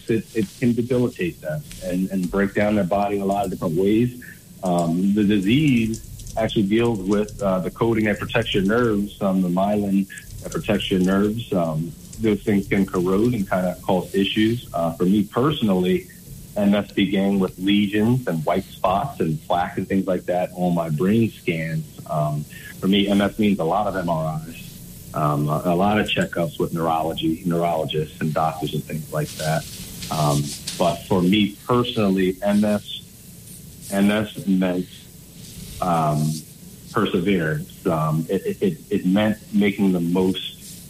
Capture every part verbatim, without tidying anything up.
folks, it, it can debilitate them and, and break down their body in a lot of different ways. Um, the disease actually deals with uh, the coating that protects your nerves, um, the myelin that protects your nerves. Um, those things can corrode and kind of cause issues. Uh, for me personally, M S began with lesions and white spots and plaque and things like that on my brain scans. Um, for me, M S means a lot of M R Is, um, a, a lot of checkups with neurology, neurologists and doctors and things like that. Um, but for me personally, M S, M S meant um, perseverance. Um, it, it, it meant making the most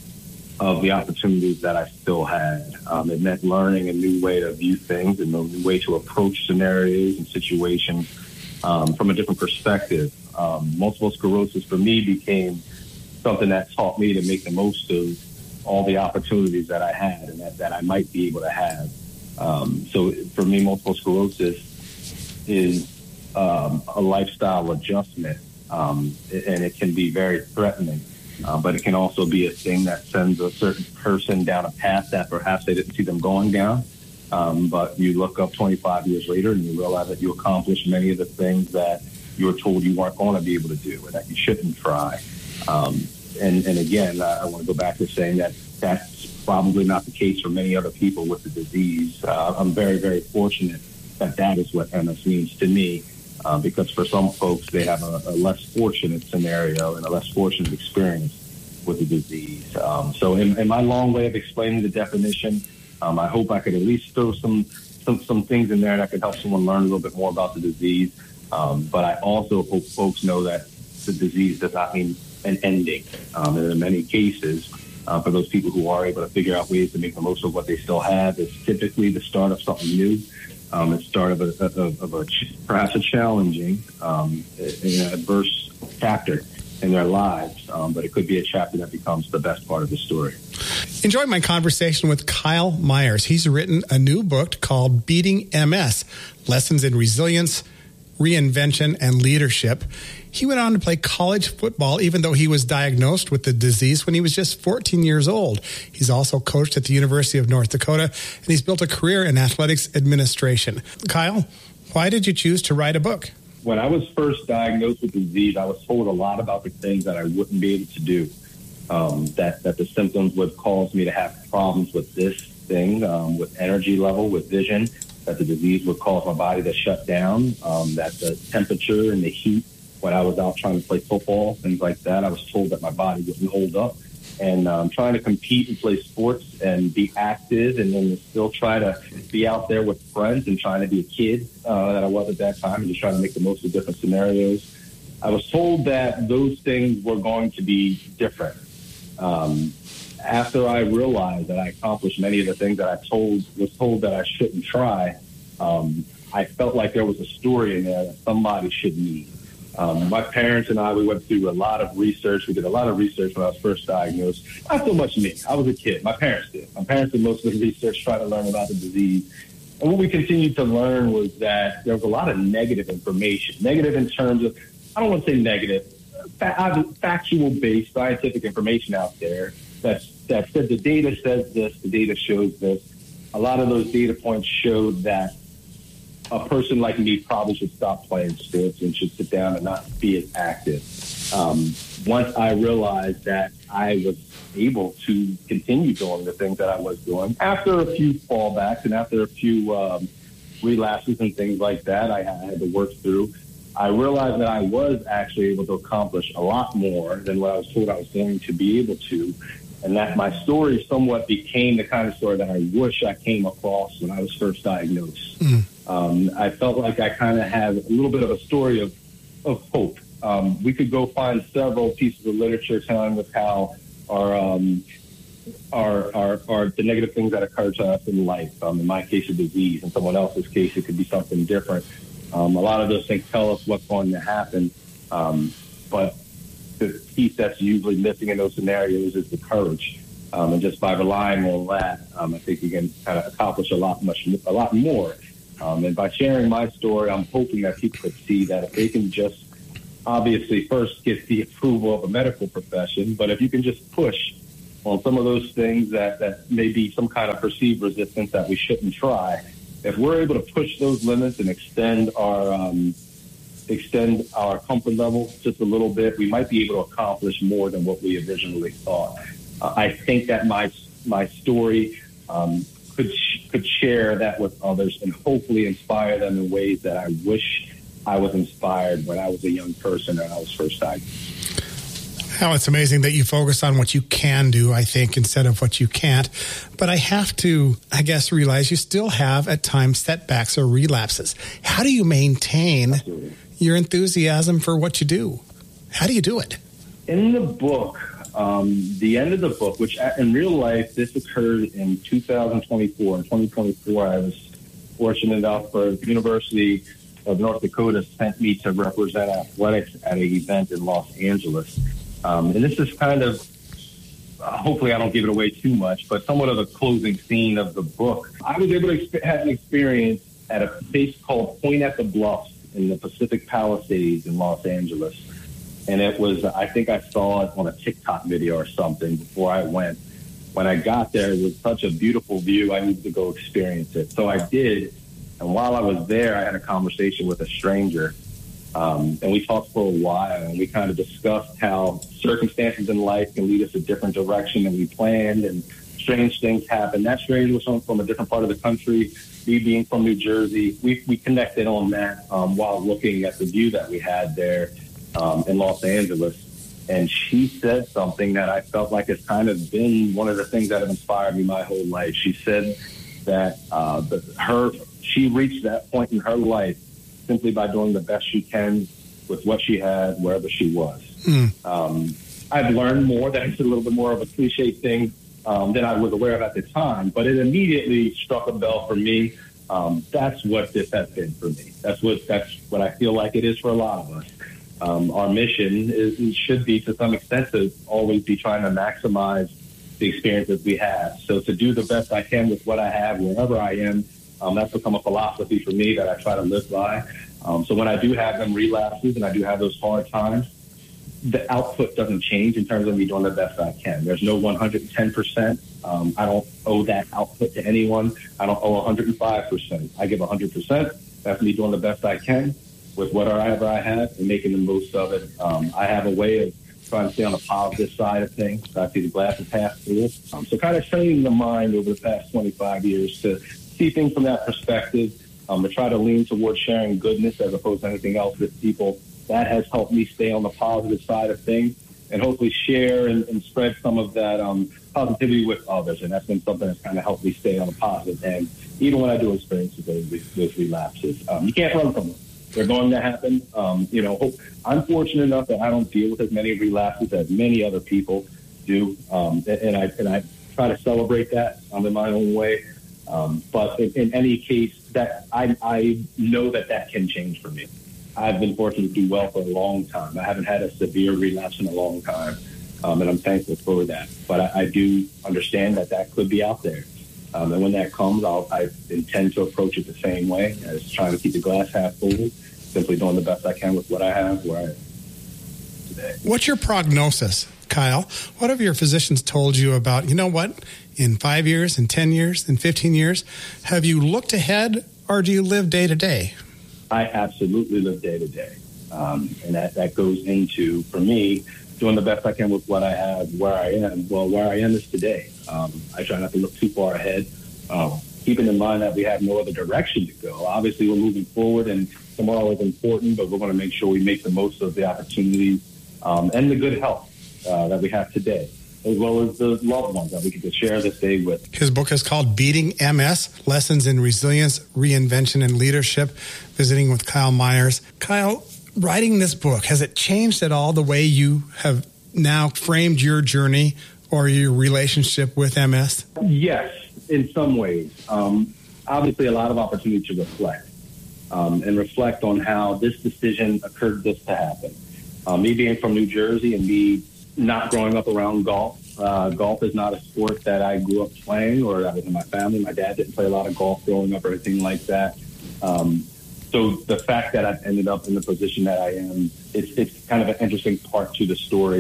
of the opportunities that I still had. Um, it meant learning a new way to view things and a new way to approach scenarios and situations um, from a different perspective. Um, multiple sclerosis for me became something that taught me to make the most of all the opportunities that I had and that, that I might be able to have. Um, so for me, multiple sclerosis is um, a lifestyle adjustment, um, and it can be very threatening. Uh, but it can also be a thing that sends a certain person down a path that perhaps they didn't see them going down. Um, but you look up twenty-five years later and you realize that you accomplished many of the things that you were told you weren't going to be able to do and that you shouldn't try. Um, and, and again, I, I want to go back to saying that that's probably not the case for many other people with the disease. Uh, I'm very, very fortunate that that is what M S means to me. Uh, because for some folks, they have a, a less fortunate scenario and a less fortunate experience with the disease. Um, so in, in my long way of explaining the definition, um, I hope I could at least throw some, some some things in there that could help someone learn a little bit more about the disease. Um, but I also hope folks know that the disease does not mean an ending. Um, and in many cases, uh, for those people who are able to figure out ways to make the most of what they still have, it's typically the start of something new. Um, it's start of a, of, of a perhaps a challenging, um, an adverse chapter in their lives, um, but it could be a chapter that becomes the best part of the story. Enjoyed my conversation with Kyle Myers. He's written a new book called Beating M S, Lessons in Resilience, Reinvention, and Leadership. He went on to play college football, even though he was diagnosed with the disease when he was just fourteen years old. He's also coached at the University of North Dakota, and he's built a career in athletics administration. Kyle, why did you choose to write a book? When I was first diagnosed with the disease, I was told a lot about the things that I wouldn't be able to do, um, that, that the symptoms would cause me to have problems with this thing, um, with energy level, with vision, that the disease would cause my body to shut down, um, that the temperature and the heat when I was out trying to play football, things like that, I was told that my body wouldn't hold up. And um, trying to compete and play sports and be active and then still try to be out there with friends and trying to be a kid uh, that I was at that time and just trying to make the most of different scenarios. I was told that those things were going to be different. Um, after I realized that I accomplished many of the things that I told was told that I shouldn't try, um, I felt like there was a story in there that somebody should need. Um, my parents and I, we went through a lot of research. We did a lot of research when I was first diagnosed. Not so much me. I was a kid. My parents did. My parents did most of the research trying to learn about the disease. And what we continued to learn was that there was a lot of negative information. Negative in terms of, I don't want to say negative, factual-based scientific information out there that, that said the data says this, the data shows this. A lot of those data points showed that a person like me probably should stop playing sports and should sit down and not be as active. Um, once I realized that I was able to continue doing the things that I was doing, after a few fallbacks and after a few um, relapses and things like that I had to work through, I realized that I was actually able to accomplish a lot more than what I was told I was going to be able to, and that my story somewhat became the kind of story that I wish I came across when I was first diagnosed. Mm. Um, I felt like I kind of had a little bit of a story of, of hope. Um, we could go find several pieces of literature telling us how our, um, our, our, our, the negative things that occur to us in life. Um, in my case, a disease. In someone else's case, it could be something different. Um, a lot of those things tell us what's going to happen. Um, but the piece that's usually missing in those scenarios is the courage. Um, and just by relying on that, um, I think you can kind of accomplish a lot, much, a lot more. Um, and by sharing my story, I'm hoping that people could see that if they can just obviously first get the approval of a medical profession, but if you can just push on some of those things that, that may be some kind of perceived resistance that we shouldn't try, if we're able to push those limits and extend our um, extend our comfort level just a little bit, we might be able to accomplish more than what we originally thought. Uh, I think that my my story um, could sh- could share that with others and hopefully inspire them in ways that I wish I was inspired when I was a young person and I was first diagnosed. How it's amazing that you focus on what you can do, I think, instead of what you can't. But I have to, I guess, realize you still have at times setbacks or relapses. How do you maintain Absolutely. your enthusiasm for what you do? How do you do it? In the book, um, the end of the book, which in real life, this occurred in two thousand twenty-four. In twenty twenty-four, I was fortunate enough for the University of North Dakota sent me to represent athletics at an event in Los Angeles. Um, and this is kind of, uh, hopefully I don't give it away too much, but somewhat of a closing scene of the book. I was able to exp- have an experience at a place called Point at the Bluffs in the Pacific Palisades in Los Angeles. And it was, I think I saw it on a TikTok video or something before I went. When I got there, it was such a beautiful view, I needed to go experience it. So I did. And while I was there, I had a conversation with a stranger. Um, and we talked for a while, and we kind of discussed how circumstances in life can lead us a different direction than we planned, and strange things happen. That stranger was from, from a different part of the country, me being from New Jersey. We, we connected on that um, while looking at the view that we had there um, in Los Angeles. And she said something that I felt like has kind of been one of the things that have inspired me my whole life. She said that uh, the, her she reached that point in her life simply by doing the best she can with what she had, wherever she was. Mm. Um, I've learned more. That's a little bit more of a cliche thing um, than I was aware of at the time, but it immediately struck a bell for me. Um, that's what this has been for me. That's what that's what I feel like it is for a lot of us. Um, our mission is should be, to some extent, to always be trying to maximize the experiences we have. So to do the best I can with what I have, wherever I am, Um, that's become a philosophy for me that I try to live by. Um, so when I do have them relapses and I do have those hard times, the output doesn't change in terms of me doing the best I can. There's no one hundred ten percent. Um, I don't owe that output to anyone. I don't owe one hundred five percent. I give one hundred percent. That's me doing the best I can with whatever I have and making the most of it. Um, I have a way of trying to stay on the positive side of things. I see the glass is half full. Um, so kind of training the mind over the past twenty-five years to see things from that perspective, um, to try to lean towards sharing goodness as opposed to anything else with people. That has helped me stay on the positive side of things and hopefully share and, and spread some of that um, positivity with others. And that's been something that's kind of helped me stay on the positive end, even when I do experience those, those relapses. Um, you can't run from them. They're going to happen. Um, you know, hope, I'm fortunate enough that I don't deal with as many relapses as many other people do. Um, and, and I and I try to celebrate that um, in my own way. Um, but in, in any case, that I, I know that that can change for me. I've been fortunate to do well for a long time. I haven't had a severe relapse in a long time, um, and I'm thankful for that. But I, I do understand that that could be out there. Um, and when that comes, I'll, I intend to approach it the same way as trying to keep the glass half full, simply doing the best I can with what I have where I am today. What's your prognosis, Kyle? What have your physicians told you about, you know what, in five years, in ten years, in fifteen years? Have you looked ahead, or do you live day to day? I absolutely live day to day. Um, and that, that goes into, for me, doing the best I can with what I have, where I am. Well, where I am is today. Um, I try not to look too far ahead, um, keeping in mind that we have no other direction to go. Obviously, we're moving forward, and tomorrow is important, but we're going to make sure we make the most of the opportunities um, and the good health uh, that we have today, as well as the loved ones that we get to share this day with. His book is called Beating M S, Lessons in Resilience, Reinvention, and Leadership, visiting with Kyle Myers. Kyle, writing this book, has it changed at all the way you have now framed your journey or your relationship with M S? Yes, in some ways. Um, obviously, a lot of opportunity to reflect um, and reflect on how this decision occurred this to happen. Uh, me being from New Jersey and me not growing up around golf. Uh, golf is not a sport that I grew up playing or that was in my family. My dad didn't play a lot of golf growing up or anything like that. Um, so the fact that I've ended up in the position that I am, it's, it's kind of an interesting part to the story.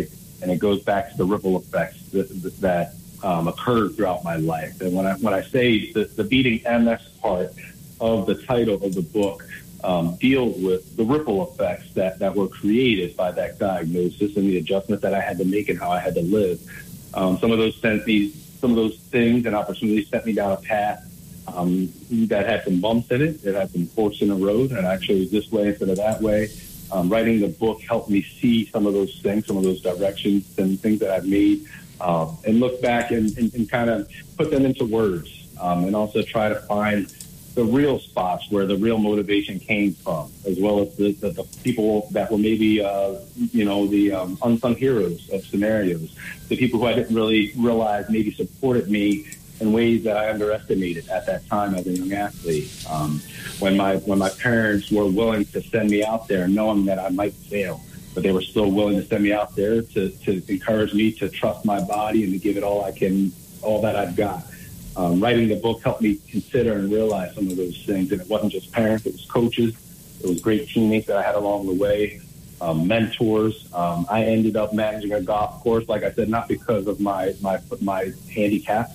and it goes back to the ripple effects that, that um, occurred throughout my life. And when I when I say the, the beating M S part of the title of the book um, deals with the ripple effects that, that were created by that diagnosis and the adjustment that I had to make and how I had to live. Um, some of those sent me, some of those things and opportunities sent me down a path um, that had some bumps in it. It had some forks in the road, and I chose this way instead of that way. Um, writing the book helped me see some of those things, some of those directions and things that I've made, um, and look back and, and, and kind of put them into words, um, and also try to find the real spots where the real motivation came from, as well as the, the, the people that were maybe, uh, you know, the um, unsung heroes of scenarios, the people who I didn't really realize maybe supported me in ways that I underestimated at that time as a young athlete. Um, when my when my parents were willing to send me out there, knowing that I might fail, but they were still willing to send me out there to, to encourage me to trust my body and to give it all I can, all that I've got. Um, writing the book helped me consider and realize some of those things. And it wasn't just parents, it was coaches. It was great teammates that I had along the way, um, mentors. Um, I ended up managing a golf course, like I said, not because of my my, my handicap.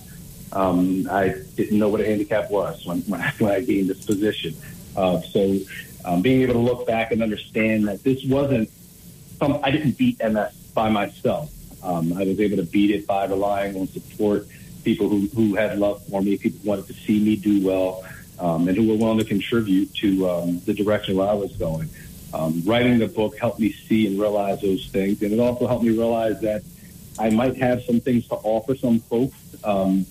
Um, I didn't know what a handicap was when, when, I, when I gained this position. Uh, so um, being able to look back and understand that this wasn't some, I didn't beat M S by myself. Um, I was able to beat it by relying on support, people who, who had love for me, people who wanted to see me do well, um, and who were willing to contribute to um, the direction where I was going. Um, writing the book helped me see and realize those things, and it also helped me realize that I might have some things to offer some folks um,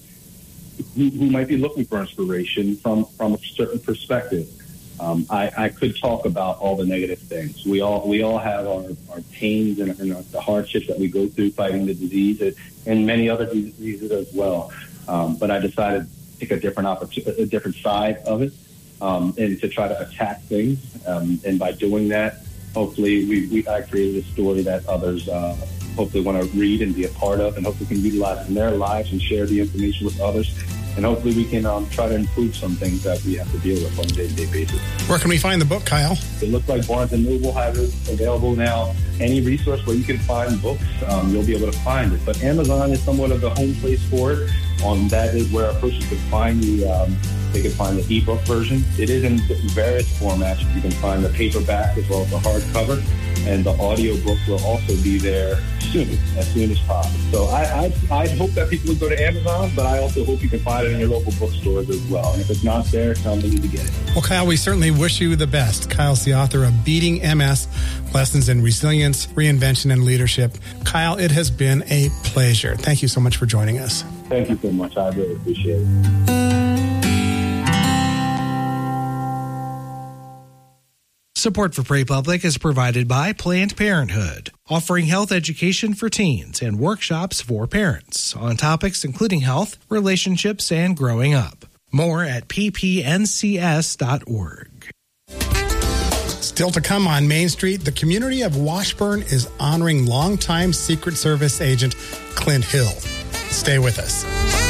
who, who might be looking for inspiration from, from a certain perspective. Um, I, I could talk about all the negative things. We all we all have our, our pains and, and the hardships that we go through fighting the disease and, and many other diseases as well. Um, but I decided to take a different opportunity, a different side of it, um, and to try to attack things. Um, and by doing that, hopefully, we, we I created a story that others uh, hopefully want to read and be a part of, and hopefully can utilize in their lives and share the information with others. And hopefully we can um, try to improve some things that we have to deal with on a day-to-day basis. Where can we find the book, Kyle? It looks like Barnes and Noble has it available now. Any resource where you can find books, um, you'll be able to find it. But Amazon is somewhat of the home place for it. Um, that is where a person can find the um, they can find the ebook version. It is in various formats. You can find the paperback as well as the hardcover, and the audiobook will also be there soon, as soon as possible. So I, I I hope that people will go to Amazon, but I also hope you can find it in your local bookstores as well. And if it's not there, tell them they need to get it. Well, Kyle, we certainly wish you the best. Kyle's the author of Beating M S, Lessons in Resilience, Reinvention, and Leadership. Kyle, it has been a pleasure. Thank you so much for joining us. Thank you so much. I really appreciate it. Support for Pray Public is provided by Planned Parenthood, offering health education for teens and workshops for parents on topics including health, relationships, and growing up. More at p p n c s dot org. Still to come on Main Street, the community of Washburn is honoring longtime Secret Service agent Clint Hill. Stay with us.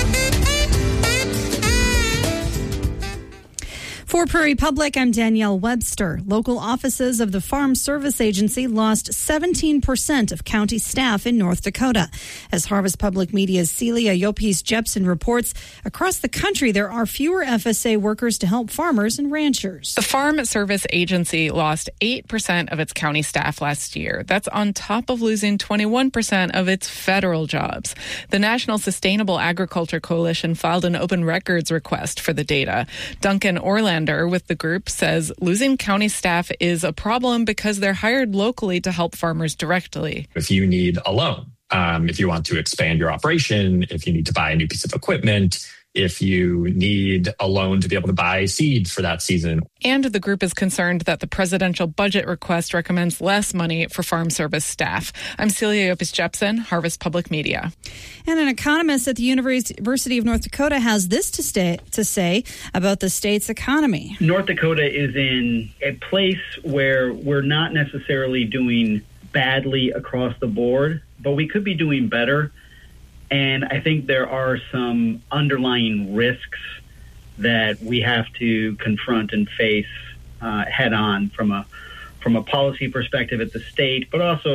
For Prairie Public, I'm Danielle Webster. Local offices of the Farm Service Agency lost seventeen percent of county staff in North Dakota. As Harvest Public Media's Celia Yopes-Jepson reports, across the country there are fewer F S A workers to help farmers and ranchers. The Farm Service Agency lost eight percent of its county staff last year. That's on top of losing twenty-one percent of its federal jobs. The National Sustainable Agriculture Coalition filed an open records request for the data. Duncan Orlander with the group says losing county staff is a problem because they're hired locally to help farmers directly. If you need a loan, um, if you want to expand your operation, if you need to buy a new piece of equipment, if you need a loan to be able to buy seed for that season. And the group is concerned that the presidential budget request recommends less money for farm service staff. I'm Celia Yopes-Jepson, Harvest Public Media. And an economist at the University of North Dakota has this to, stay, to say about the state's economy. North Dakota is in a place where we're not necessarily doing badly across the board, but we could be doing better. And I think there are some underlying risks that we have to confront and face uh, head on from a from a policy perspective at the state, but also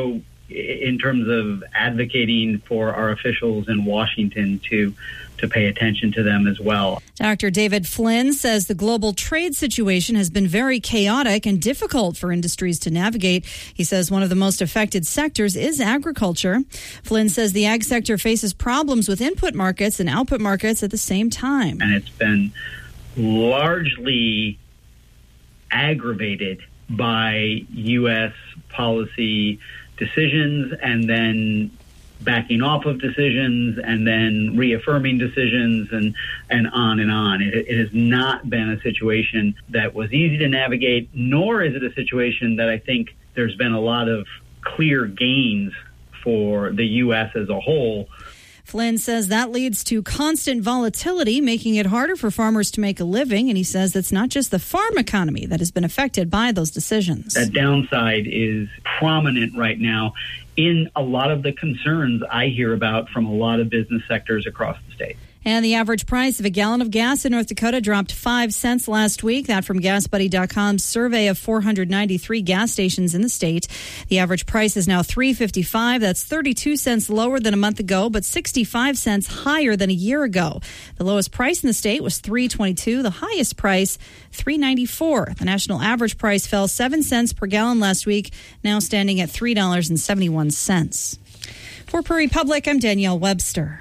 in terms of advocating for our officials in Washington to to pay attention to them as well. Doctor David Flynn says the global trade situation has been very chaotic and difficult for industries to navigate. He says one of the most affected sectors is agriculture. Flynn says the ag sector faces problems with input markets and output markets at the same time. And it's been largely aggravated by U S policy decisions and then backing off of decisions and then reaffirming decisions and, and on and on. It, it has not been a situation that was easy to navigate, nor is it a situation that I think there's been a lot of clear gains for the U S as a whole. Flynn says that leads to constant volatility, making it harder for farmers to make a living. And he says it's not just the farm economy that has been affected by those decisions. That downside is prominent right now in a lot of the concerns I hear about from a lot of business sectors across the state. And the average price of a gallon of gas in North Dakota dropped five cents last week. That from gas buddy dot com's survey of four hundred ninety-three gas stations in the state. The average price is now three dollars and fifty-five cents. That's thirty-two cents lower than a month ago, but sixty-five cents higher than a year ago. The lowest price in the state was three dollars and twenty-two cents. The highest price, three dollars and ninety-four cents. The national average price fell seven cents per gallon last week, now standing at three dollars and seventy-one cents. For Prairie Public, I'm Danielle Webster.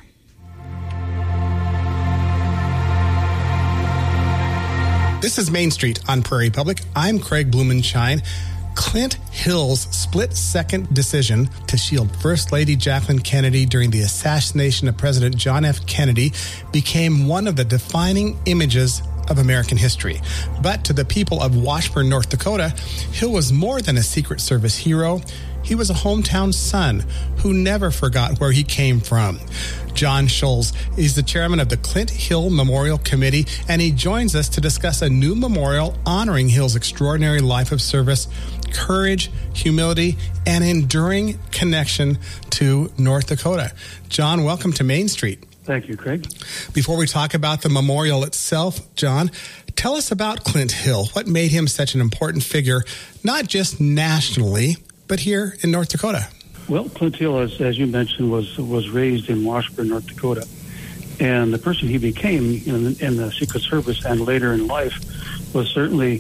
This is Main Street on Prairie Public. I'm Craig Blumenshine. Clint Hill's split-second decision to shield First Lady Jacqueline Kennedy during the assassination of President John F. Kennedy became one of the defining images of American history. But to the people of Washburn, North Dakota, Hill was more than a Secret Service hero. He was a hometown son who never forgot where he came from. John Scholes is the chairman of the Clint Hill Memorial Committee, and he joins us to discuss a new memorial honoring Hill's extraordinary life of service, courage, humility, and enduring connection to North Dakota. John, welcome to Main Street. Thank you, Craig. Before we talk about the memorial itself, John, tell us about Clint Hill. What made him such an important figure, not just nationally, but here in North Dakota? Well, Clint Hill, as, as you mentioned, was was raised in Washburn, North Dakota. And the person he became in, in the Secret Service and later in life was certainly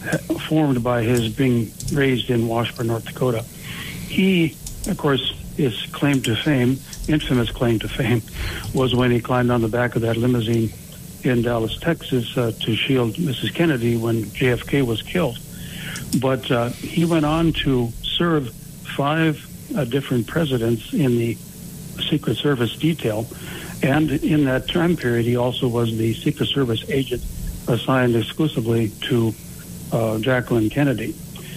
formed by his being raised in Washburn, North Dakota. He, of course, his claim to fame, infamous claim to fame, was when he climbed on the back of that limousine in Dallas, Texas, uh, to shield Missus Kennedy when J F K was killed. But uh, he went on to serve five uh, different presidents in the Secret Service detail. And in that time period, he also was the Secret Service agent assigned exclusively to uh, Jacqueline Kennedy.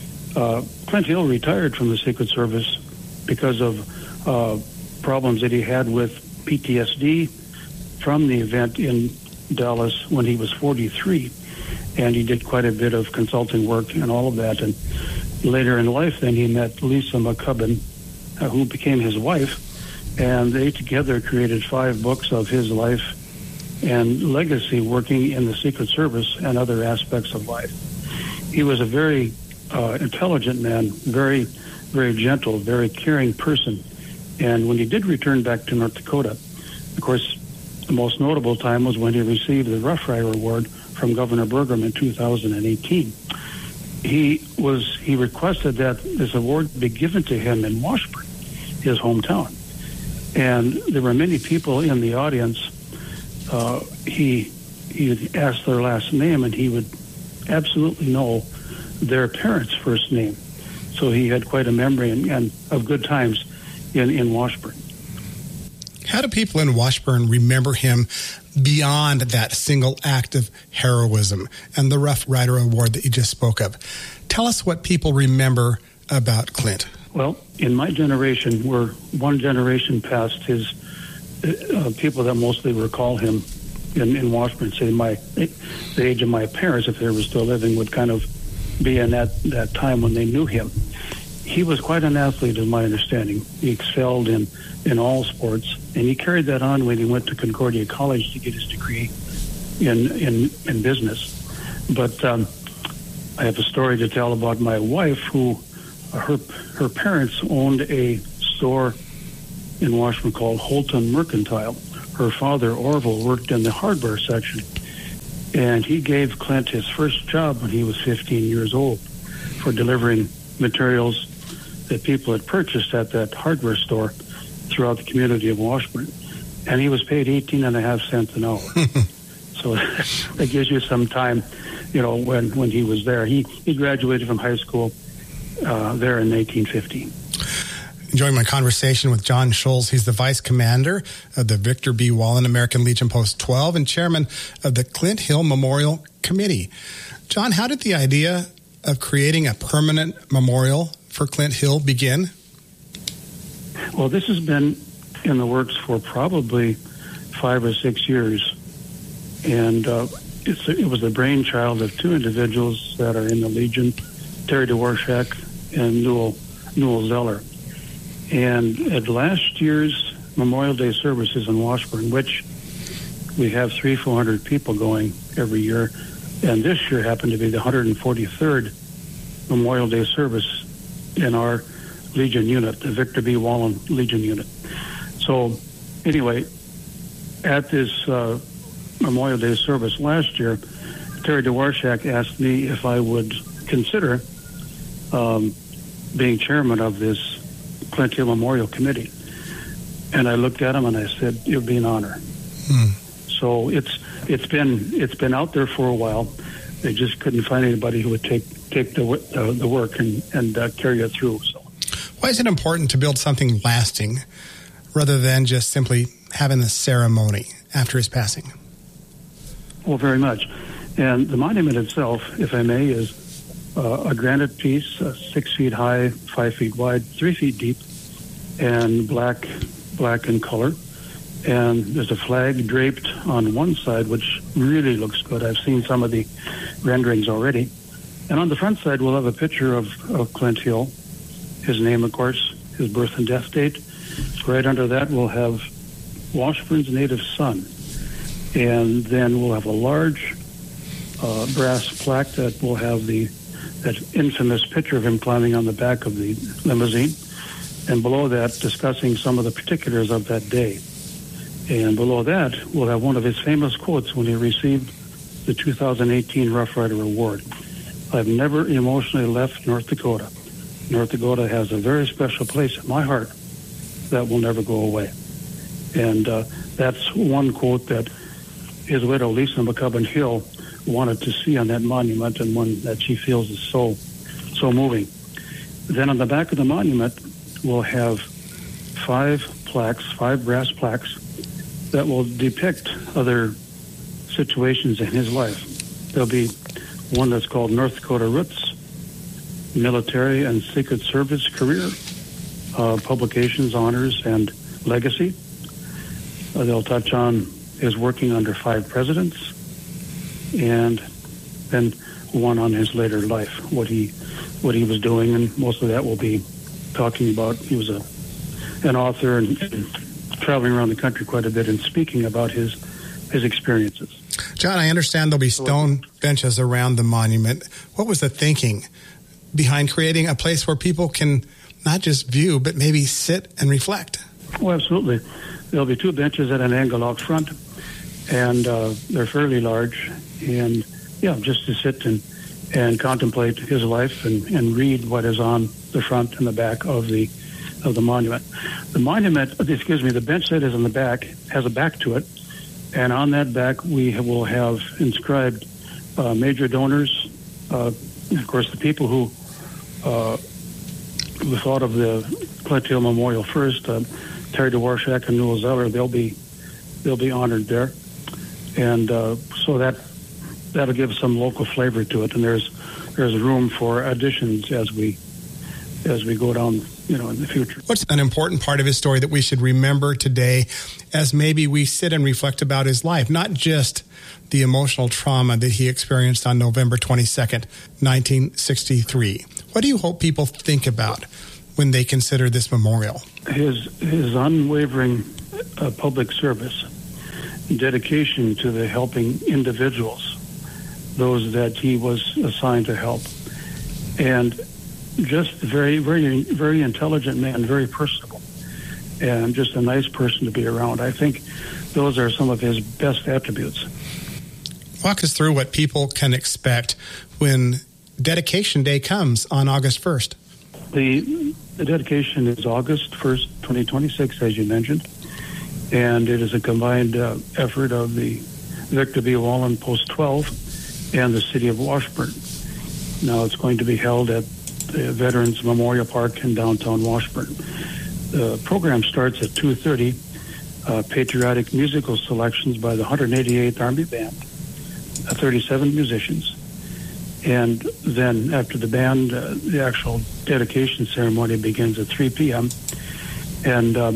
Uh, Clint Hill retired from the Secret Service because of uh, problems that he had with P T S D from the event in Dallas when he was forty-three. And he did quite a bit of consulting work and all of that. And later in life, then he met Lisa McCubbin, uh, who became his wife. And they together created five books of his life and legacy working in the Secret Service and other aspects of life. He was a very uh, intelligent man, very, very gentle, very caring person. And when he did return back to North Dakota, of course, the most notable time was when he received the Rough Rider Award from Governor Burgum in two thousand eighteen. He was he requested that this award be given to him in Washburn, his hometown. And there were many people in the audience. Uh, he he asked their last name, and he would absolutely know their parents' first name. So he had quite a memory and, and of good times in, in Washburn. How do people in Washburn remember him beyond that single act of heroism and the Rough Rider Award that you just spoke of? Tell us what people remember about Clint. Well, in my generation, we're one generation past his uh, people that mostly recall him in, in Washburn. Say my the age of my parents, if they were still living, would kind of be in that, that time when they knew him. He was quite an athlete, is my understanding. He excelled in, in all sports, and he carried that on when he went to Concordia College to get his degree in in, in business. But um, I have a story to tell about my wife, who uh, her her parents owned a store in Washburn called Holton Mercantile. Her father, Orville, worked in the hardware section, and he gave Clint his first job when he was fifteen years old for delivering materials that people had purchased at that hardware store throughout the community of Washburn. And he was paid eighteen and a half cents an hour. So that gives you some time, you know, when, when he was there. He, he graduated from high school uh, there in nineteen fifty. Enjoying my conversation with John Scholes. He's the vice commander of the Victor B. Wallen American Legion Post twelve and chairman of the Clint Hill Memorial Committee. John, how did the idea of creating a permanent memorial for Clint Hill begin? Well, this has been in the works for probably five or six years. And uh, it's, it was the brainchild of two individuals that are in the Legion, Terry Dworshak and Newell, Newell Zeller. And at last year's Memorial Day services in Washburn, which we have three, four hundred people going every year, and this year happened to be the one hundred forty-third Memorial Day service in our Legion unit, the Victor B. Wallen Legion unit. So, anyway, at this uh, Memorial Day service last year, Terry Dworshak asked me if I would consider um, being chairman of this Clint Hill Memorial Committee. And I looked at him and I said, it would be an honor. Hmm. So it's it's been it's been out there for a while. They just couldn't find anybody who would take take the uh, the work and and uh, carry it through. So, why is it important to build something lasting rather than just simply having the ceremony after his passing? Well, very much. And the monument itself, if I may, is uh, a granite piece, uh, six feet high, five feet wide, three feet deep, and black black in color. And there's a flag draped on one side, which really looks good. I've seen some of the renderings already. And on the front side, we'll have a picture of, of Clint Hill, his name, of course, his birth and death date. Right under that, we'll have Washburn's native son. And then we'll have a large uh, brass plaque that will have the that infamous picture of him climbing on the back of the limousine. And below that, discussing some of the particulars of that day. And below that, we'll have one of his famous quotes when he received the two thousand eighteen Rough Rider Award. I've never emotionally left North Dakota. North Dakota has a very special place in my heart that will never go away. And uh, that's one quote that his widow, Lisa McCubbin Hill, wanted to see on that monument, and one that she feels is so, so moving. Then on the back of the monument, we'll have five plaques, five brass plaques, that will depict other situations in his life. There'll be one that's called North Dakota Roots, Military and Secret Service Career, uh, Publications, Honors, and Legacy. Uh, they'll touch on his working under five presidents, and then one on his later life, what he what he was doing, and most of that will be talking about. He was a an author and, and traveling around the country quite a bit and speaking about his his experiences. John, I understand there'll be stone benches around the monument. What was the thinking behind creating a place where people can not just view, but maybe sit and reflect? Oh, absolutely. There'll be two benches at an angle out front, and uh, they're fairly large. And, yeah, just to sit and, and contemplate his life and, and read what is on the front and the back of the of the monument. The monument, excuse me, the bench that is in the back has a back to it, and on that back we will have inscribed uh, major donors, uh, of course the people who uh, who thought of the Clint Hill Memorial first, uh, Terry Dworshak and Newell Zeller. They'll be they'll be honored there, and uh, so that that'll give some local flavor to it. And there's there's room for additions as we as we go down, you know, in the future. What's an important part of his story that we should remember today as maybe we sit and reflect about his life, not just the emotional trauma that he experienced on November twenty-second, nineteen sixty-three? What do you hope people think about when they consider this memorial? His his unwavering uh, public service, dedication to the helping individuals, those that he was assigned to help, and just very, very, very intelligent man, very personable. and just a nice person to be around. I think those are some of his best attributes. Walk us through what people can expect when Dedication Day comes on August first. The, the dedication is August first, twenty twenty-six, as you mentioned, and it is a combined uh, effort of the Victor B. Wallen Post twelve and the City of Washburn. Now, it's going to be held at the Veterans Memorial Park in downtown Washburn. The program starts at two thirty, uh, patriotic musical selections by the one hundred eighty-eighth Army Band, uh, thirty-seven musicians. And then after the band, uh, the actual dedication ceremony begins at three p.m. And um,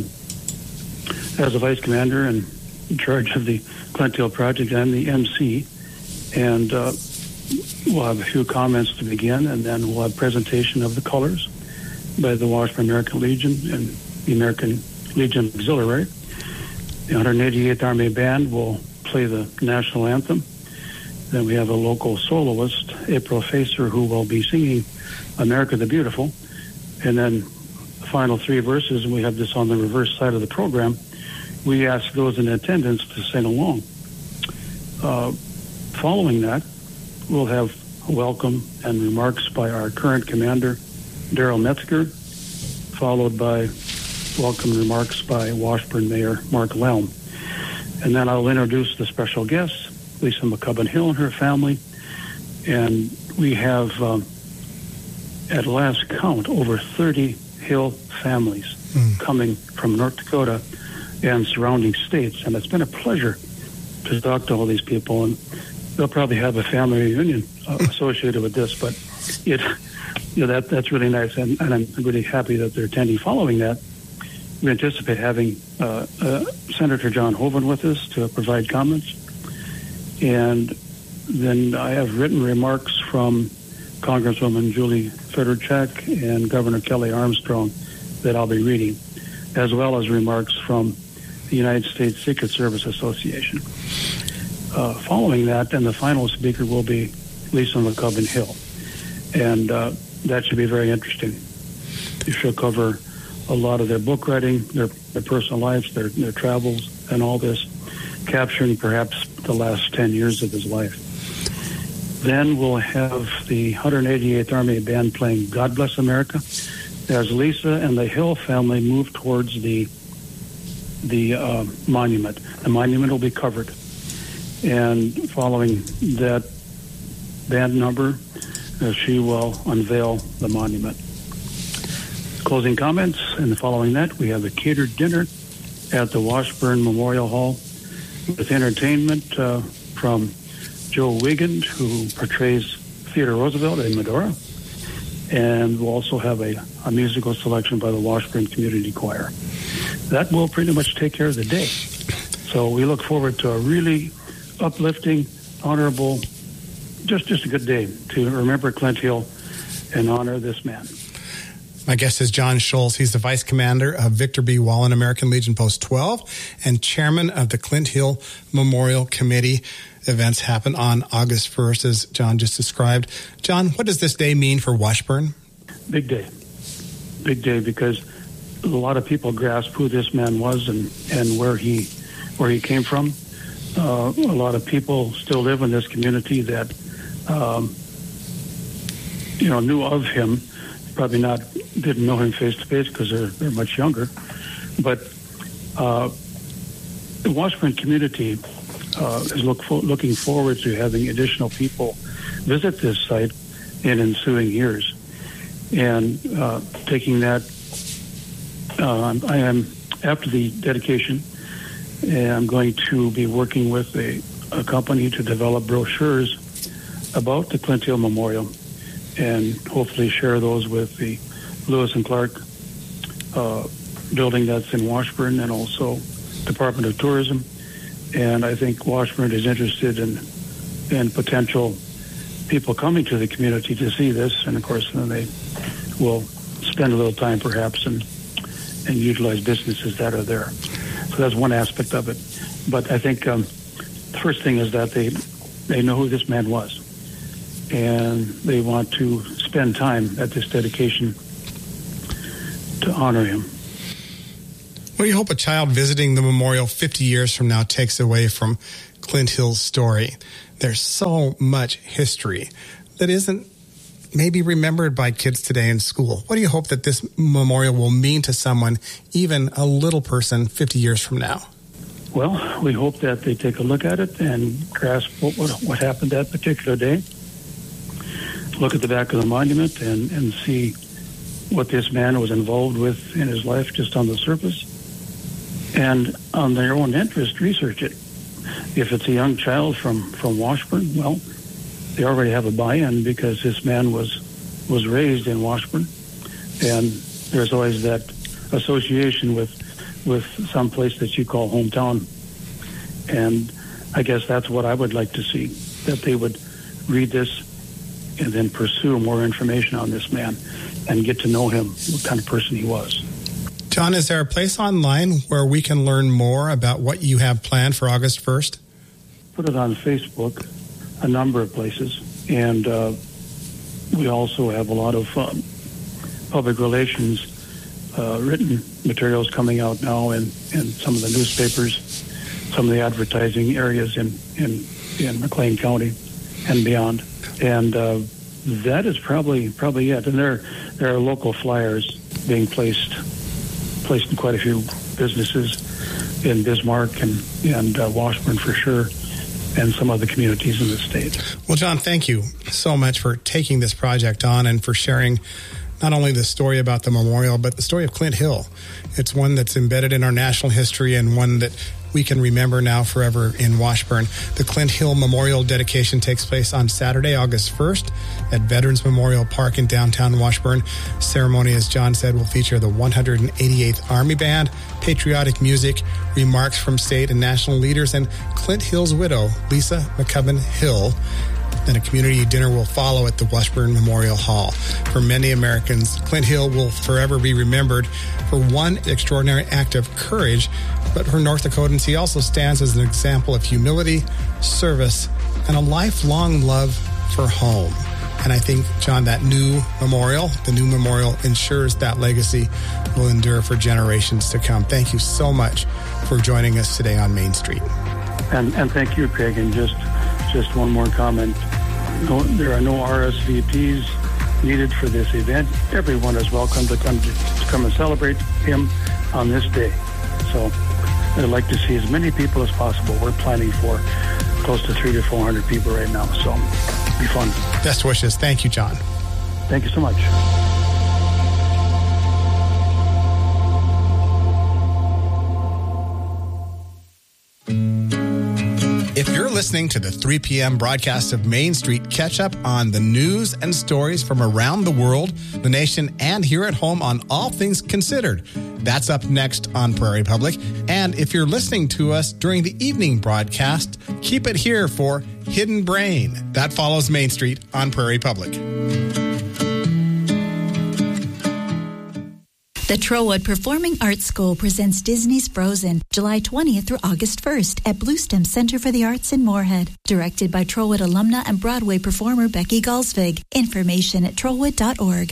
as a vice commander and in charge of the Clint Hill Project, I'm the M C. And uh, we'll have a few comments to begin, and then we'll have presentation of the colors by the Washburn American Legion and the American Legion Auxiliary. The one hundred eighty-eighth Army Band will play the national anthem. Then we have a local soloist, April Facer, who will be singing America the Beautiful. And then the final three verses, and we have this on the reverse side of the program, we ask those in attendance to sing along. Uh, following that, we'll have a welcome and remarks by our current commander, Daryl Metzger, followed by welcome remarks by Washburn Mayor Mark Lelm. And then I'll introduce the special guests, Lisa McCubbin Hill and her family. And we have, um, at last count, over thirty Hill families mm. coming from North Dakota and surrounding states. And it's been a pleasure to talk to all these people. And they'll probably have a family reunion uh, associated with this. But it, you know, that that's really nice. And, and I'm really happy that they're attending. Following that, we anticipate having uh, uh, Senator John Hoeven with us to provide comments. And then I have written remarks from Congresswoman Julie Fedorchak and Governor Kelly Armstrong that I'll be reading, as well as remarks from the United States Secret Service Association. Uh, following that, and the final speaker will be Lisa McCubbin Hill. And uh, that should be very interesting. She'll cover a lot of their book writing, their, their personal lives, their, their travels, and all this, capturing perhaps the last ten years of his life. Then we'll have the one hundred eighty-eighth Army Band playing God Bless America as Lisa and the Hill family move towards the the uh, monument. The monument will be covered. And following that band number, uh, she will unveil the monument. Closing comments, and following that, we have a catered dinner at the Washburn Memorial Hall with entertainment uh, from Joe Wiegand, who portrays Theodore Roosevelt in Medora. And we'll also have a, a musical selection by the Washburn Community Choir. That will pretty much take care of the day. So we look forward to a really uplifting, honorable, just, just a good day to remember Clint Hill and honor this man. My guest is John Schulz. He's the Vice Commander of Victor B. Wallen American Legion Post twelve and Chairman of the Clint Hill Memorial Committee. Events happen on August first, as John just described. John, what does this day mean for Washburn? Big day. Big day, because a lot of people grasp who this man was and, and where he where he came from. Uh, a lot of people still live in this community that, um, you know, knew of him. Probably not, didn't know him face to face because they're, they're much younger. But uh, the Washburn community uh, is look for, looking forward to having additional people visit this site in ensuing years. And uh, taking that, uh, I am, after the dedication, and I'm going to be working with a, a company to develop brochures about the Clint Hill Memorial, and hopefully share those with the Lewis and Clark uh, building that's in Washburn, and also Department of Tourism. And I think Washburn is interested in in potential people coming to the community to see this, and of course then they will spend a little time perhaps and and utilize businesses that are there. So that's one aspect of it. But I think um, the first thing is that they they know who this man was, and they want to spend time at this dedication to honor him. What do you hope a child visiting the memorial fifty years from now takes away from Clint Hill's story? There's so much history that isn't maybe remembered by kids today in school. What do you hope that this memorial will mean to someone, even a little person, fifty years from now? Well, we hope that they take a look at it and grasp what, what, what happened that particular day. Look at the back of the monument and, and see what this man was involved with in his life just on the surface. And on their own interest, research it. If it's a young child from, from Washburn, well, they already have a buy-in because this man was was raised in Washburn. And there's always that association with with some place that you call hometown. And I guess that's what I would like to see, that they would read this and then pursue more information on this man and get to know him, what kind of person he was. John, is there a place online where we can learn more about what you have planned for August first? Put it on Facebook, a number of places. And uh, we also have a lot of um, public relations uh, written materials coming out now in, in some of the newspapers, some of the advertising areas in, in, in McLean County and beyond. And uh, that is probably probably it. And there there are local flyers being placed placed in quite a few businesses in Bismarck and, and uh, Washburn for sure, and some other communities in the state. Well, John, thank you so much for taking this project on and for sharing not only the story about the memorial, but the story of Clint Hill. It's one that's embedded in our national history and one that we can remember now forever in Washburn. The Clint Hill Memorial dedication takes place on Saturday, August first at Veterans Memorial Park in downtown Washburn. Ceremony, as John said, will feature the one hundred eighty-eighth Army Band, patriotic music, remarks from state and national leaders, and Clint Hill's widow, Lisa McCubbin Hill. And a community dinner will follow at the Washburn Memorial Hall. For many Americans, Clint Hill will forever be remembered for one extraordinary act of courage, but for North Dakotans, he also stands as an example of humility, service, and a lifelong love for home. And I think, John, that new memorial, the new memorial ensures that legacy will endure for generations to come. Thank you so much for joining us today on Main Street. And, and thank you, Craig. And just just one more comment. No, there are no R S V Ps needed for this event. Everyone is welcome to come to, to come and celebrate him on this day. So I'd like to see as many people as possible. We're planning for close to three to four hundred people right now. So it'll be fun. Best wishes. Thank you, John. Thank you so much. If you're listening to the three p.m. broadcast of Main Street, catch up on the news and stories from around the world, the nation, and here at home on All Things Considered. That's up next on Prairie Public. And if you're listening to us during the evening broadcast, keep it here for Hidden Brain. That follows Main Street on Prairie Public. The Trowwood Performing Arts School presents Disney's Frozen, July twentieth through August first at Bluestem Center for the Arts in Moorhead. Directed by Trowwood alumna and Broadway performer Becky Galsvig. Information at trowwood dot org.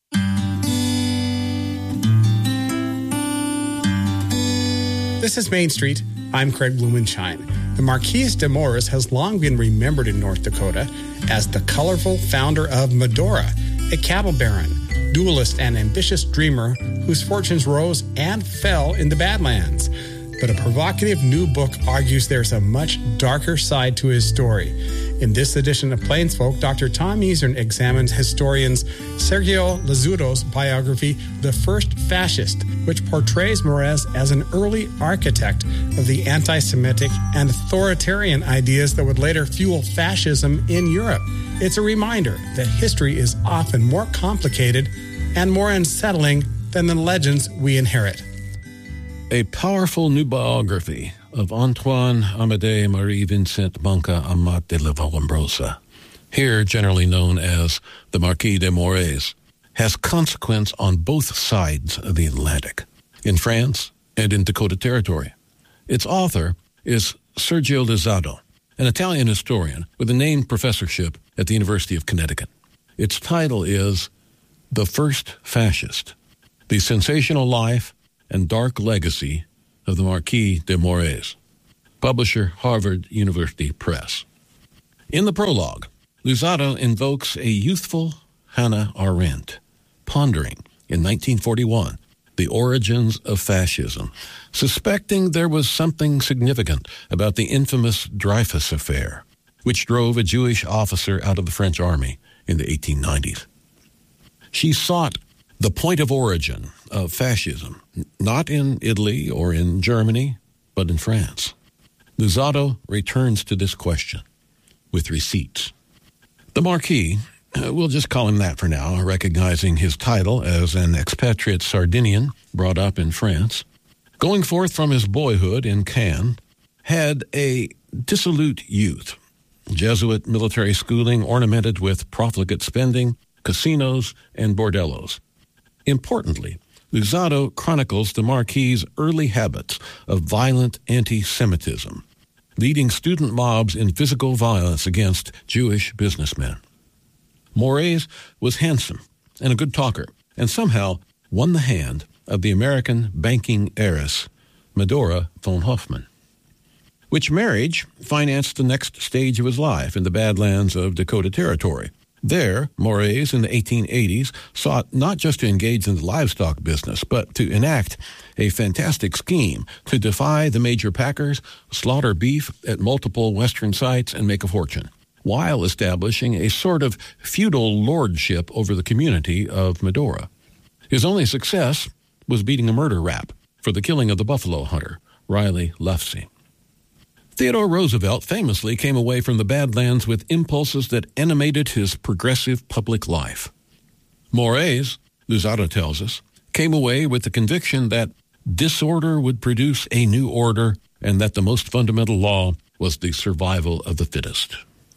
This is Main Street. I'm Craig Blumenshine. The Marquise de Moores has long been remembered in North Dakota as the colorful founder of Medora, a cattle baron, duelist and ambitious dreamer whose fortunes rose and fell in the Badlands. But a provocative new book argues there's a much darker side to his story. In this edition of Plainsfolk, Doctor Tom Easern examines historians Sergio Lazzuto's biography, The First Fascist, which portrays Moores as an early architect of the anti-Semitic and authoritarian ideas that would later fuel fascism in Europe. It's a reminder that history is often more complicated and more unsettling than the legends we inherit. A powerful new biography of Antoine Amédée Marie Vincent Manca Amat de la Vallombrosa, here generally known as the Marquis de Moores, has consequence on both sides of the Atlantic, in France and in Dakota Territory. Its author is Sergio Lazzuto, an Italian historian with a named professorship at the University of Connecticut. Its title is The First Fascist, The Sensational Life and dark legacy of the Marquis de Moraes. Publisher, Harvard University Press. In the prologue, Luzzatto invokes a youthful Hannah Arendt, pondering in nineteen forty-one the origins of fascism, suspecting there was something significant about the infamous Dreyfus Affair, which drove a Jewish officer out of the French army in the eighteen nineties. She sought the point of origin of fascism, not in Italy or in Germany, but in France. Luzzatto returns to this question with receipts. The Marquis, uh, we'll just call him that for now, recognizing his title as an expatriate Sardinian brought up in France, going forth from his boyhood in Caen, had a dissolute youth, Jesuit military schooling ornamented with profligate spending, casinos, and bordellos. Importantly, Luzzatto chronicles the Marquis's early habits of violent anti-Semitism, leading student mobs in physical violence against Jewish businessmen. Moraes was handsome and a good talker, and somehow won the hand of the American banking heiress, Medora von Hoffman, which marriage financed the next stage of his life in the Badlands of Dakota Territory. There, Moraes in the eighteen eighties sought not just to engage in the livestock business, but to enact a fantastic scheme to defy the major packers, slaughter beef at multiple western sites, and make a fortune, while establishing a sort of feudal lordship over the community of Medora. His only success was beating a murder rap for the killing of the buffalo hunter, Riley Lefsey. Theodore Roosevelt famously came away from the Badlands with impulses that animated his progressive public life. Moraes, Luzzatto tells us, came away with the conviction that disorder would produce a new order and that the most fundamental law was the survival of the fittest.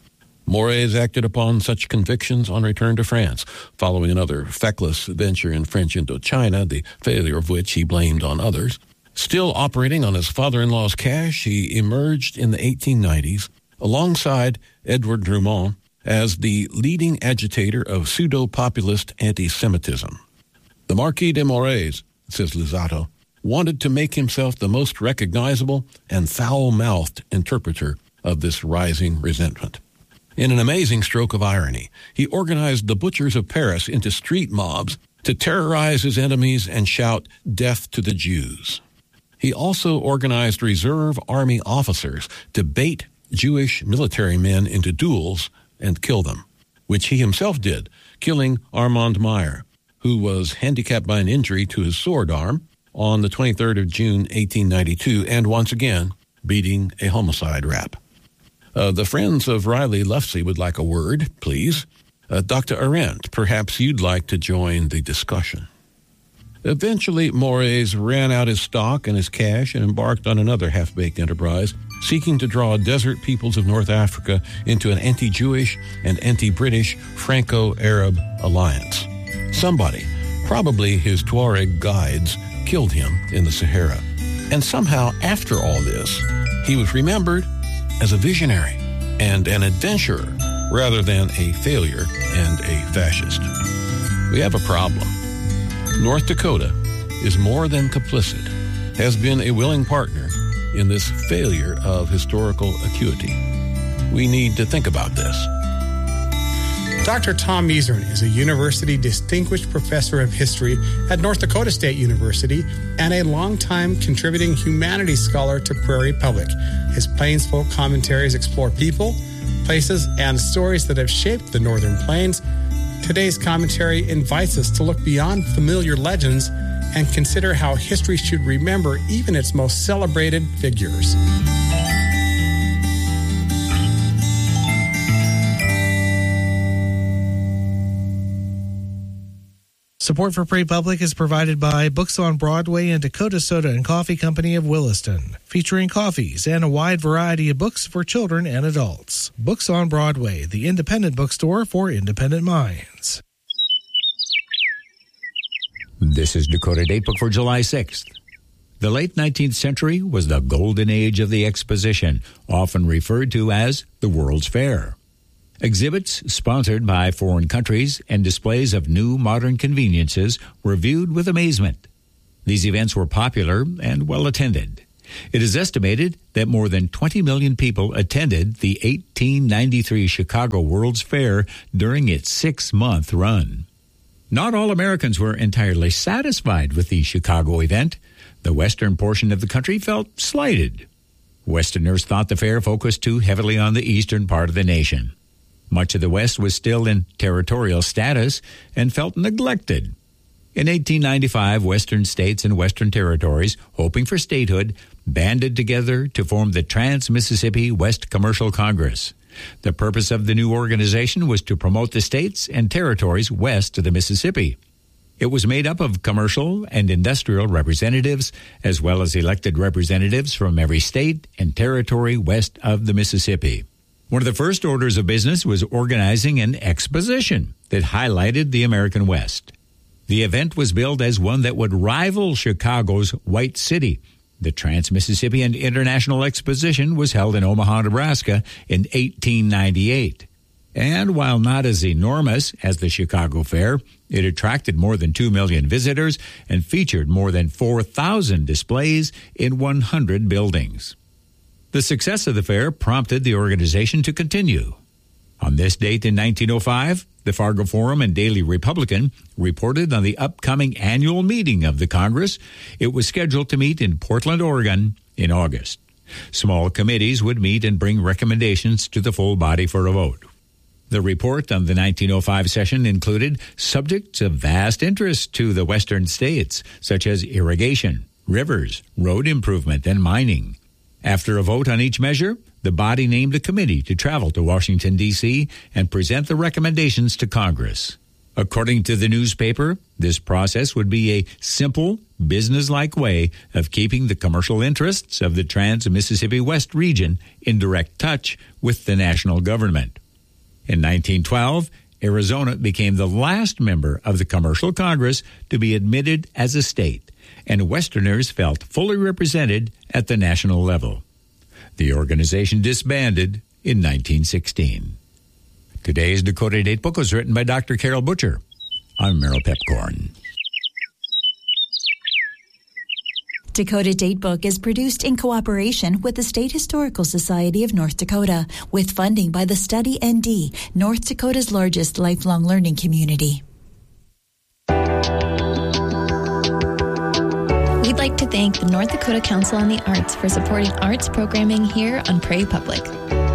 Moraes acted upon such convictions on return to France, following another feckless venture in French Indochina, the failure of which he blamed on others. Still operating on his father-in-law's cash, he emerged in the eighteen nineties alongside Edward Drummond as the leading agitator of pseudo-populist anti-Semitism. The Marquis de Moraes, says Luzzatto, wanted to make himself the most recognizable and foul-mouthed interpreter of this rising resentment. In an amazing stroke of irony, he organized the butchers of Paris into street mobs to terrorize his enemies and shout, "Death to the Jews." He also organized reserve army officers to bait Jewish military men into duels and kill them, which he himself did, killing Armand Meyer, who was handicapped by an injury to his sword arm on the twenty-third of June, eighteen ninety-two, and once again beating a homicide rap. Uh, the friends of Riley Lefsey would like a word, please. Uh, Doctor Arendt, perhaps you'd like to join the discussion. Eventually, Moraes ran out his stock and his cash and embarked on another half-baked enterprise, seeking to draw desert peoples of North Africa into an anti-Jewish and anti-British Franco-Arab alliance. Somebody, probably his Tuareg guides, killed him in the Sahara. And somehow, after all this, he was remembered as a visionary and an adventurer rather than a failure and a fascist. We have a problem. North Dakota is more than complicit, has been a willing partner in this failure of historical acuity. We need to think about this. Doctor Tom Meisern is a University Distinguished Professor of History at North Dakota State University and a longtime contributing humanities scholar to Prairie Public. His Plains Folk commentaries explore people, places, and stories that have shaped the Northern Plains. Today's commentary invites us to look beyond familiar legends and consider how history should remember even its most celebrated figures. Support for Prairie Public is provided by Books on Broadway and Dakota Soda and Coffee Company of Williston, featuring coffees and a wide variety of books for children and adults. Books on Broadway, the independent bookstore for independent minds. This is Dakota Datebook for July sixth. The late nineteenth century was the golden age of the exposition, often referred to as the World's Fair. Exhibits sponsored by foreign countries and displays of new modern conveniences were viewed with amazement. These events were popular and well attended. It is estimated that more than twenty million people attended the eighteen ninety-three Chicago World's Fair during its six-month run. Not all Americans were entirely satisfied with the Chicago event. The western portion of the country felt slighted. Westerners thought the fair focused too heavily on the eastern part of the nation. Much of the West was still in territorial status and felt neglected. In eighteen ninety-five, Western states and Western territories, hoping for statehood, banded together to form the Trans-Mississippi West Commercial Congress. The purpose of the new organization was to promote the states and territories west of the Mississippi. It was made up of commercial and industrial representatives, as well as elected representatives from every state and territory west of the Mississippi. One of the first orders of business was organizing an exposition that highlighted the American West. The event was billed as one that would rival Chicago's White City. The Trans-Mississippian International Exposition was held in Omaha, Nebraska in eighteen ninety-eight. And while not as enormous as the Chicago Fair, it attracted more than two million visitors and featured more than four thousand displays in one hundred buildings. The success of the fair prompted the organization to continue. On this date in nineteen oh five, the Fargo Forum and Daily Republican reported on the upcoming annual meeting of the Congress. It was scheduled to meet in Portland, Oregon in August. Small committees would meet and bring recommendations to the full body for a vote. The report on the nineteen oh five session included subjects of vast interest to the western states, such as irrigation, rivers, road improvement, and mining. After a vote on each measure, the body named a committee to travel to Washington, D C and present the recommendations to Congress. According to the newspaper, this process would be a simple, business-like way of keeping the commercial interests of the Trans-Mississippi West region in direct touch with the national government. In nineteen twelve, Arizona became the last member of the Commercial Congress to be admitted as a state, and Westerners felt fully represented at the national level. The organization disbanded in nineteen sixteen. Today's Dakota Datebook was written by Doctor Carol Butcher. I'm Merrill Pepcorn. Dakota Datebook is produced in cooperation with the State Historical Society of North Dakota, with funding by the Study N D, North Dakota's largest lifelong learning community. We'd like to thank the North Dakota Council on the Arts for supporting arts programming here on Prairie Public.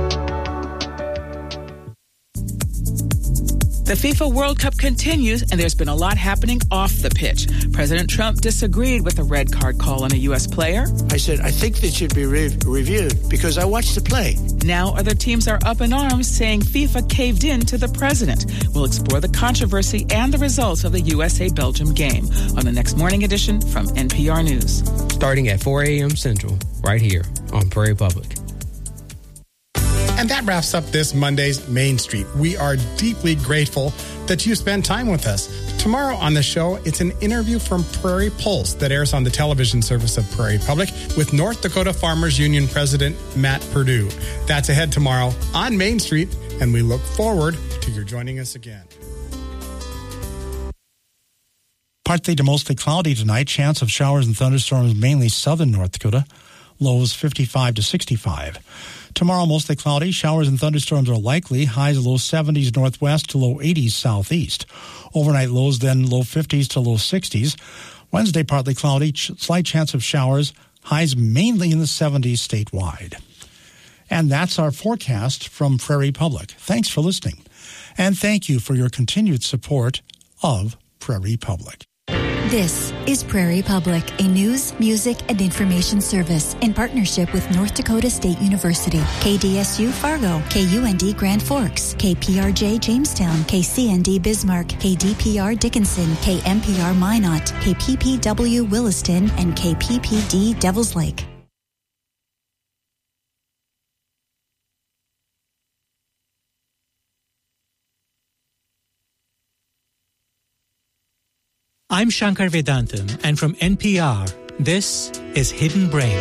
The FIFA World Cup continues, and there's been a lot happening off the pitch. President Trump disagreed with a red card call on a U S player. I said, I think this should be re- reviewed because I watched the play. Now other teams are up in arms saying FIFA caved in to the president. We'll explore the controversy and the results of the U S A-Belgium game on the next morning edition from N P R News. Starting at four a.m. Central, right here on Prairie Public. And that wraps up this Monday's Main Street. We are deeply grateful that you spent time with us. Tomorrow on the show, it's an interview from Prairie Pulse that airs on the television service of Prairie Public with North Dakota Farmers Union President Matt Perdue. That's ahead tomorrow on Main Street, and we look forward to your joining us again. Partly to mostly cloudy tonight. Chance of showers and thunderstorms mainly southern North Dakota. Lows fifty-five to sixty-five. Tomorrow, mostly cloudy. Showers and thunderstorms are likely. Highs low seventies northwest to low eighties southeast. Overnight lows then low fifties to low sixties. Wednesday, partly cloudy. Ch- slight chance of showers. Highs mainly in the seventies statewide. And that's our forecast from Prairie Public. Thanks for listening. And thank you for your continued support of Prairie Public. This is Prairie Public, a news, music, and information service in partnership with North Dakota State University, K D S U Fargo, K U N D Grand Forks, K P R J Jamestown, K C N D Bismarck, K D P R Dickinson, K M P R Minot, K P P W Williston, and K P P D Devils Lake. I'm Shankar Vedantam, and from N P R, this is Hidden Brain.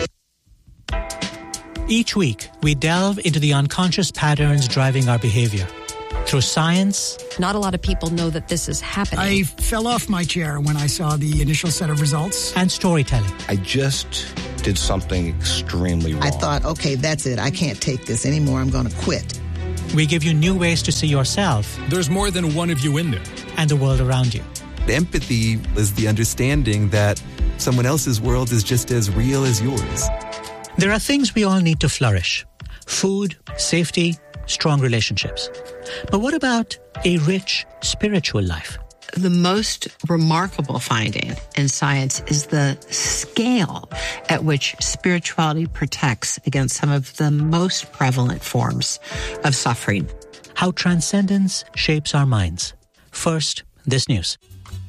Each week, we delve into the unconscious patterns driving our behavior. through science. Not a lot of people know that this is happening. I fell off my chair when I saw the initial set of results. And storytelling. I just did something extremely wrong. I thought, okay, that's it. I can't take this anymore. I'm going to quit. We give you new ways to see yourself. There's more than one of you in there. And the world around you. Empathy is the understanding that someone else's world is just as real as yours. There are things we all need to flourish. Food, safety, strong relationships. But what about a rich spiritual life? The most remarkable finding in science is the scale at which spirituality protects against some of the most prevalent forms of suffering. How transcendence shapes our minds. First, this news.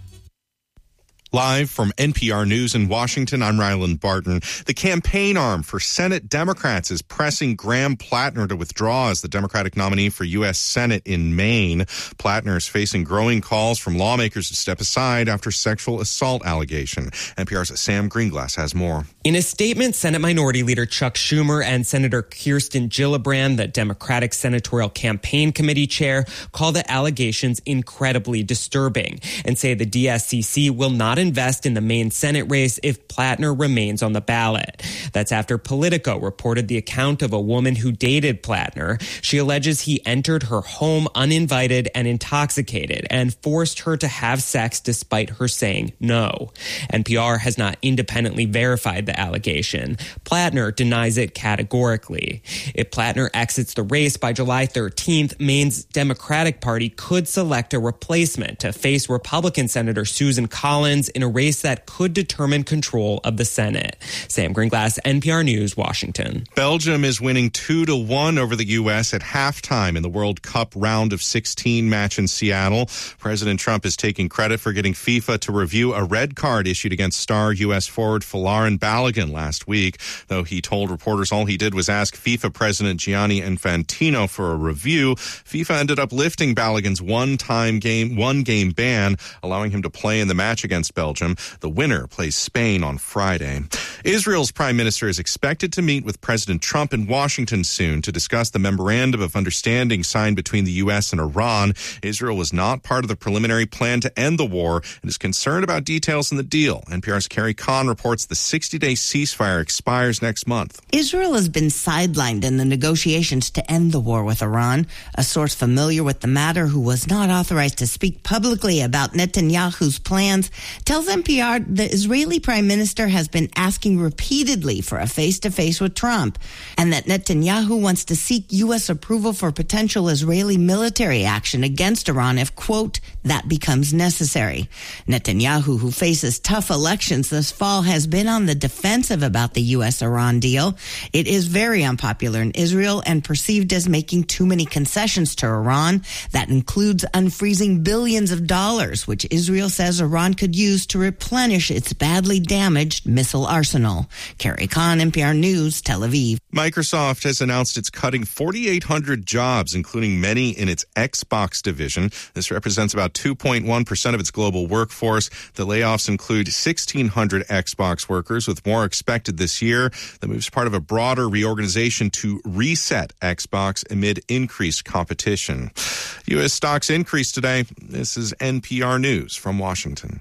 Live from N P R News in Washington, I'm Ryland Barton. The campaign arm for Senate Democrats is pressing Graham Plattner to withdraw as the Democratic nominee for U S Senate in Maine. Plattner is facing growing calls from lawmakers to step aside after sexual assault allegation. N P R's Sam Greenglass has more. In a statement, Senate Minority Leader Chuck Schumer and Senator Kirsten Gillibrand, the Democratic Senatorial Campaign Committee chair, call the allegations incredibly disturbing and say the D S C C will not invest in the Maine Senate race if Plattner remains on the ballot. That's after Politico reported the account of a woman who dated Plattner. She alleges he entered her home uninvited and intoxicated and forced her to have sex despite her saying no. N P R has not independently verified the allegation. Plattner denies it categorically. If Plattner exits the race by July thirteenth, Maine's Democratic Party could select a replacement to face Republican Senator Susan Collins in a race that could determine control of the Senate. Sam Greenglass, N P R News, Washington. Belgium is winning two to one over the U S at halftime in the World Cup round of sixteen match in Seattle. President Trump is taking credit for getting FIFA to review a red card issued against star U S forward Folarin Balogun last week, though he told reporters all he did was ask FIFA President Gianni Infantino for a review. FIFA ended up lifting Balogun's one-time game, one-game ban, allowing him to play in the match against Belgium. The winner plays Spain on Friday. Israel's prime minister is expected to meet with President Trump in Washington soon to discuss the memorandum of understanding signed between the U S and Iran. Israel was not part of the preliminary plan to end the war and is concerned about details in the deal. N P R's Carrie Kahn reports the sixty-day ceasefire expires next month. Israel has been sidelined in the negotiations to end the war with Iran. A source familiar with the matter who was not authorized to speak publicly about Netanyahu's plans tells N P R the Israeli prime minister has been asking repeatedly for a face-to-face with Trump and that Netanyahu wants to seek U S approval for potential Israeli military action against Iran if, quote, that becomes necessary. Netanyahu, who faces tough elections this fall, has been on the defensive about the U S-Iran deal. It is very unpopular in Israel and perceived as making too many concessions to Iran. That includes unfreezing billions of dollars, which Israel says Iran could use to replenish its badly damaged missile arsenal. Carrie Kahn, N P R News, Tel Aviv. Microsoft has announced it's cutting forty-eight hundred jobs, including many in its Xbox division. This represents about two point one percent of its global workforce. The layoffs include sixteen hundred Xbox workers, with more expected this year. The move is part of a broader reorganization to reset Xbox amid increased competition. U S stocks increased today. This is N P R News from Washington.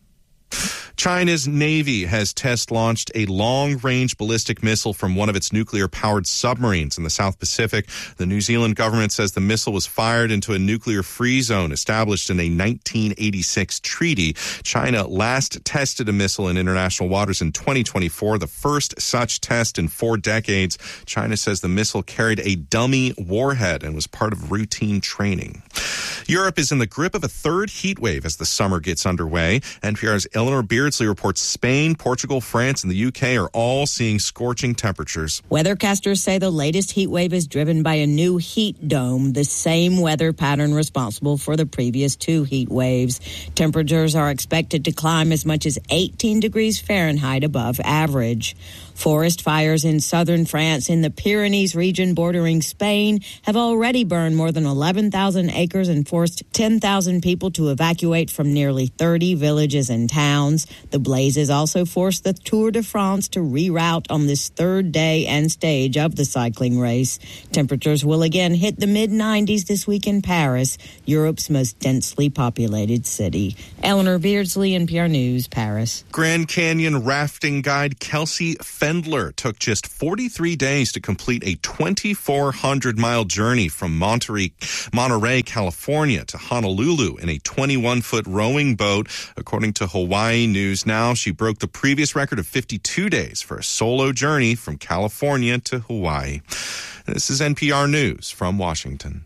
China's Navy has test-launched a long-range ballistic missile from one of its nuclear-powered submarines in the South Pacific. The New Zealand government says the missile was fired into a nuclear-free zone established in a nineteen eighty-six treaty. China last tested a missile in international waters in twenty twenty-four, the first such test in four decades. China says the missile carried a dummy warhead and was part of routine training. Europe is in the grip of a third heat wave as the summer gets underway. N P R's Eleanor Beardsley reports Spain, Portugal, France, and the U K are all seeing scorching temperatures. Weathercasters say the latest heat wave is driven by a new heat dome, the same weather pattern responsible for the previous two heat waves. Temperatures are expected to climb as much as eighteen degrees Fahrenheit above average. Forest fires in southern France in the Pyrenees region bordering Spain have already burned more than eleven thousand acres and forced ten thousand people to evacuate from nearly thirty villages and towns. The blazes also forced the Tour de France to reroute on this third day and stage of the cycling race. Temperatures will again hit the mid nineties this week in Paris, Europe's most densely populated city. Eleanor Beardsley, N P R News, Paris. Grand Canyon rafting guide Kelsey Fendler took just forty-three days to complete a twenty-four hundred mile journey from Monterey, Monterey, California to Honolulu in a twenty-one foot rowing boat. According to Hawaii News Now, she broke the previous record of fifty-two days for a solo journey from California to Hawaii. This is N P R News from Washington.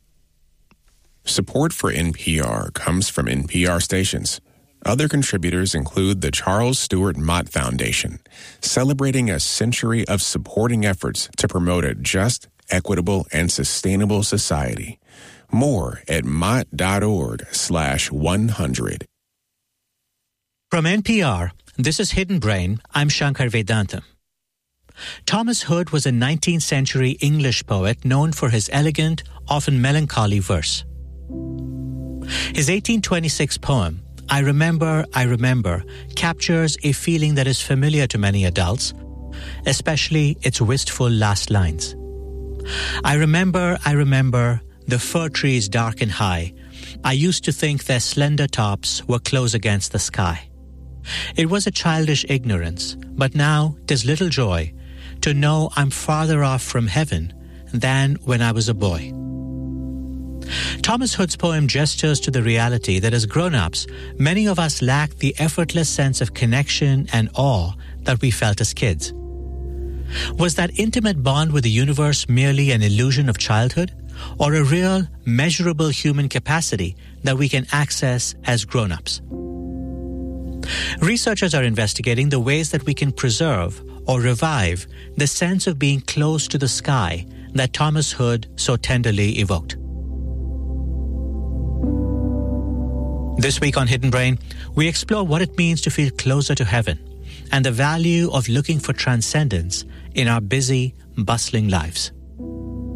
Support for N P R comes from N P R stations. Other contributors include the Charles Stewart Mott Foundation, celebrating a century of supporting efforts to promote a just, equitable, and sustainable society. More at mott.org slash 100. From N P R, this is Hidden Brain. I'm Shankar Vedanta. Thomas Hood was a nineteenth century English poet known for his elegant, often melancholy verse. His eighteen twenty-six poem, I Remember, I Remember, captures a feeling that is familiar to many adults, especially its wistful last lines. I remember, I remember, the fir trees dark and high. I used to think their slender tops were close against the sky. It was a childish ignorance, but now 'tis little joy to know I'm farther off from heaven than when I was a boy. Thomas Hood's poem gestures to the reality that as grown-ups, many of us lack the effortless sense of connection and awe that we felt as kids. Was that intimate bond with the universe merely an illusion of childhood, or a real, measurable human capacity that we can access as grown-ups? Researchers are investigating the ways that we can preserve or revive the sense of being close to the sky that Thomas Hood so tenderly evoked. This week on Hidden Brain, we explore what it means to feel closer to heaven and the value of looking for transcendence in our busy, bustling lives.